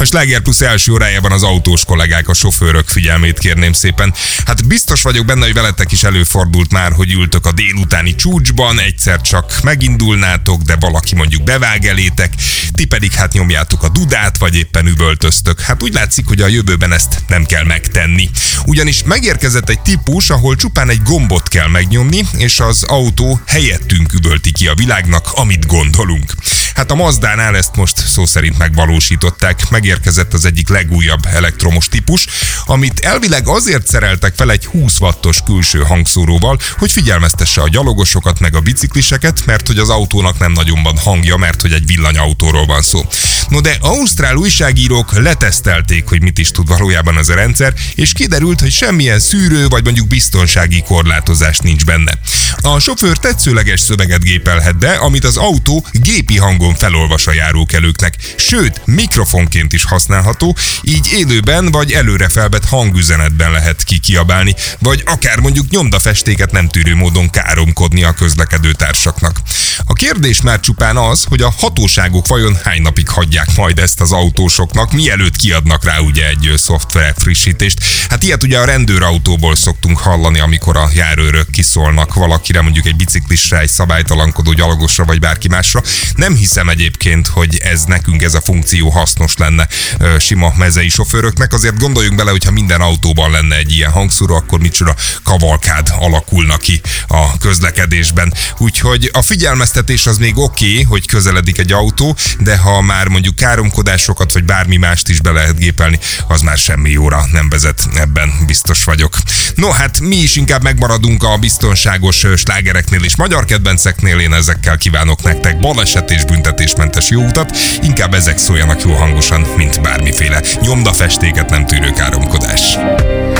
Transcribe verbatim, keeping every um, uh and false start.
Sláger Plusz első órájában az autós kollégák, a sofőrök figyelmét kérném szépen. Hát biztos vagyok benne, hogy veletek is előfordult már, hogy ültök a délutáni csúcsban, egyszer csak megindulnátok, de valaki mondjuk bevág elétek, ti pedig hát nyomjátok a dudát, vagy éppen üvöltöztök. Hát úgy látszik, hogy a jövőben ezt nem kell megtenni. Ugyanis megérkezett egy típus, ahol csupán egy gombot kell megnyomni, és az autó helyettünk üvölti ki a világnak, amit gondolunk. Hát a Mazdánál ezt most szó szerint megvalósították. Megérkezett az egyik legújabb elektromos típus, amit elvileg azért szereltek fel egy húsz wattos külső hangszóróval, hogy figyelmeztesse a gyalogosokat meg a bicikliseket, mert hogy az autónak nem nagyon van hangja, mert hogy egy villanyautóról van szó. No de ausztrál újságírók letesztelték, hogy mit is tud valójában ez a rendszer, és kiderült, hogy semmilyen szűrő vagy mondjuk biztonsági korlátozás nincs benne. A sofőr tetszőleges szöveget gépelhet be, amit az autó gépi hangon felolvas a járókelőknek, sőt, mikrofonként is használható, így élőben vagy előre felvett hangüzenetben lehet kikiabálni, vagy akár mondjuk nyomdafestéket nem tűrő módon káromkodni a közlekedő társaknak. A kérdés már csupán az, hogy a hatóságok vajon hány napig hagyják majd ezt az autósoknak, mielőtt kiadnak rá ugye egy szoftver frissítést. Hát ilyet ugye a rendőrautóból szoktunk hallani, amikor a járőrök kiszólnak valakire, mondjuk egy biciklisre, egy szabálytalankodó gyalogosra vagy bárki másra. Nem hiszem egyébként, hogy ez nekünk ez a funkció hasznos lenne sima mezei sofőröknek. Azért gondoljunk bele, hogyha minden autóban lenne egy ilyen hangszóró, akkor micsoda kavalkád alakulna ki a közlekedésben. Úgyhogy a figyelmeztetés az még oké, okay, hogy közeledik egy autó, de ha már mondjuk káromkodásokat vagy bármi mást is be lehet gépelni, az már semmi jóra nem vezet, ebben biztos vagyok. No hát mi is inkább megmaradunk a biztonságos slágereknél és magyar kedvenceknél, én ezekkel kívánok nektek baleset és büntetésmentes jó utat, inkább ezek szóljanak jó hangosan, mint bármiféle nyomdafestéket nem tűrő káromkodás.